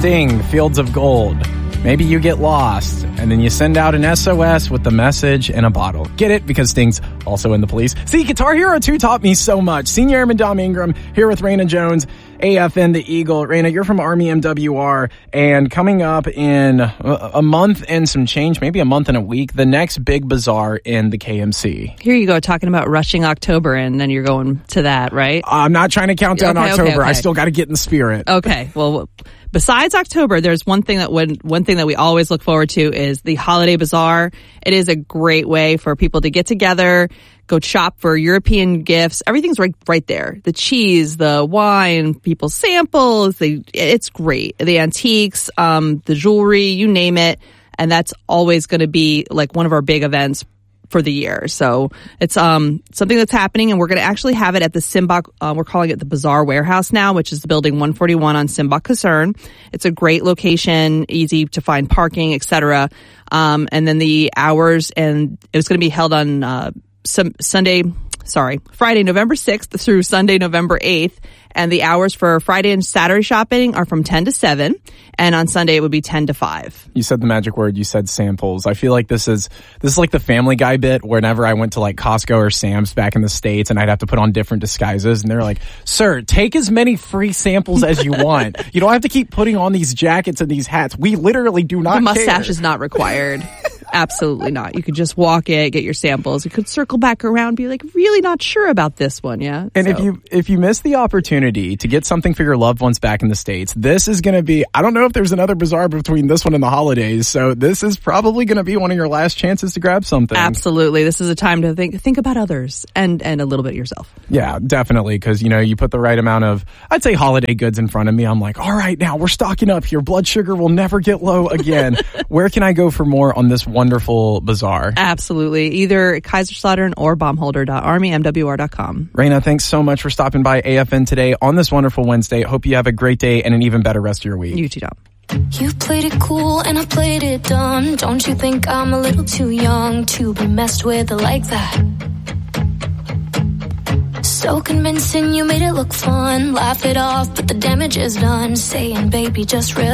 Sting, Fields of Gold. Maybe you get lost, and then you send out an SOS with the message in a bottle. Get it? Because Sting's also in the police. See, Guitar Hero 2 taught me so much. Senior Airman Dom Ingram here with Raina Jones, AFN The Eagle. Raina, you're from Army MWR, and coming up in a month and some change, maybe a month and a week, the next big bazaar in the KMC. Here you go, talking about rushing October, and then you're going to that, right? I'm not trying to count down October. Okay. I still got to get in the spirit. Okay, well, besides October, there's one thing that we always look forward to is the Holiday Bazaar. It is a great way for people to get together, go shop for European gifts. Everything's right there. The cheese, the wine, people's samples. It's great. The antiques, the jewelry, you name it. And that's always going to be like one of our big events for the year. So it's something that's happening, and we're going to actually have it at the Simbach, we're calling it the Bazaar Warehouse now, which is the building 141 on Simbach Kaserne. It's a great location, easy to find parking, etc. And then the hours, and it was going to be held on Friday, November 6th through Sunday, November 8th. And the hours for Friday and Saturday shopping are from 10 to 7. And on Sunday, it would be 10 to 5. You said the magic word. You said samples. I feel like this is like the Family Guy bit whenever I went to like Costco or Sam's back in the States, and I'd have to put on different disguises. And they're like, sir, take as many free samples as you want. You don't have to keep putting on these jackets and these hats. We literally do not The mustache care. is not required. Absolutely not. You could just walk it, get your samples. You could circle back around, be like, really not sure about this one, yeah? And if you miss the opportunity to get something for your loved ones back in the States, this is going to be, I don't know if there's another bazaar between this one and the holidays, so this is probably going to be one of your last chances to grab something. Absolutely. This is a time to think about others and a little bit yourself. Yeah, definitely, because, you put the right amount of, I'd say, holiday goods in front of me. I'm like, all right, now we're stocking up here. Blood sugar will never get low again. Where can I go for more on this wonderful bazaar? Absolutely. Either Kaiserslautern or baumholder.armymwr.com. Raina, thanks so much for stopping by AFN today on this wonderful Wednesday. Hope you have a great day and an even better rest of your week. You too, Dom. You played it cool and I played it dumb. Don't you think I'm a little too young to be messed with like that? So convincing, you made it look fun. Laugh it off, but the damage is done. Saying, baby, just relax.